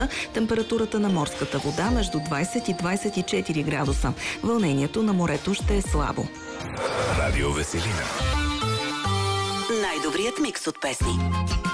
Температурата на морската вода между 20 и 24 градуса. Вълнението на морето ще е слабо. Радио Веселина. Най-добрият микс от песни.